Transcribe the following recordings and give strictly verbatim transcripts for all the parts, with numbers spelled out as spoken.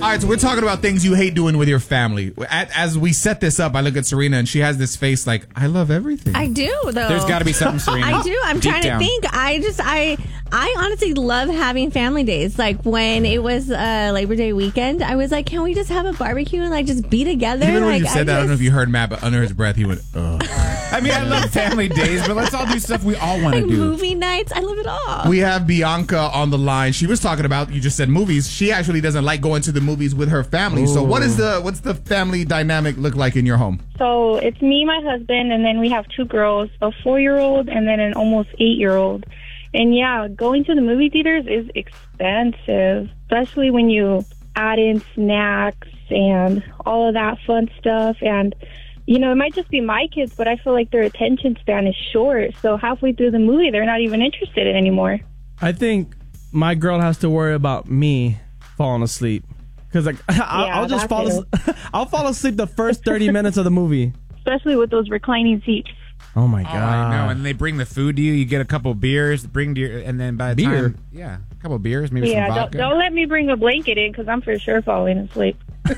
All right, so we're talking about things you hate doing with your family. As we set this up, I look at Serena and she has this face like, I love everything. I do, though. There's got to be something, Serena. I do. I'm Deep trying down. to think. I just, I, I honestly love having family days. Like when it was uh, Labor Day weekend, I was like, can we just have a barbecue and like just be together? Even when like, you said I that, just, I don't know if you heard Matt, but under his breath, he went, ugh. I mean, I love family days, but let's all do stuff we all want to like do. movie nights. I love it all. We have Bianca on the line. She was talking about, you just said movies. She actually doesn't like going to the movies with her family. Ooh. So what is the what's the family dynamic look like in your home? So it's me, my husband, and then we have two girls, a four-year-old and then an almost eight-year-old. And yeah, going to the movie theaters is expensive, especially when you add in snacks and all of that fun stuff. And, you know, it might just be my kids, but I feel like their attention span is short. So halfway through the movie, they're not even interested in it anymore. I think my girl has to worry about me falling asleep. Because like, I'll, Yeah, I'll just that's fall it. asleep. I'll fall asleep the first thirty minutes of the movie. Especially with those reclining seats. Oh my Oh, god! I know. And they bring the food to you. You get a couple beers, bring to your, and then by the Beer? time, yeah, a couple beers, maybe Yeah, some don't, vodka. don't let me bring a blanket in because I'm for sure falling asleep.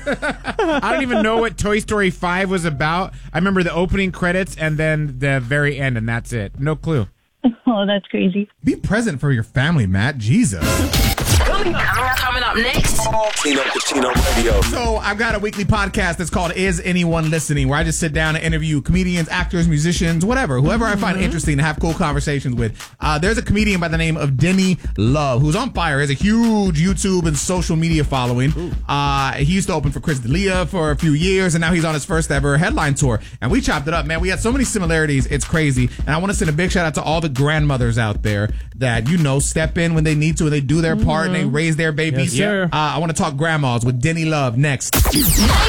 I don't even know what Toy Story five was about. I remember the opening credits and then the very end, and that's it. No clue. Oh, that's crazy. Be present for your family, Matt. Jesus. Coming up, coming up next. Tino Pacino Radio. So I've got a weekly podcast that's called Is Anyone Listening, where I just sit down and interview comedians, actors, musicians, whatever, whoever I find interesting and have cool conversations with. Uh, there's a comedian by the name of Denny Love, who's on fire. He has a huge YouTube and social media following. Uh, he used to open for Chris D'Elia for a few years, and now he's on his first ever headline tour. And we chopped it up, man. We had so many similarities. It's crazy. And I want to send a big shout out to all the grandmothers out there that, you know, step in when they need to and they do their part and they raise their babies. Yes, sir. Uh, I want to talk grandmas with Denny Love next.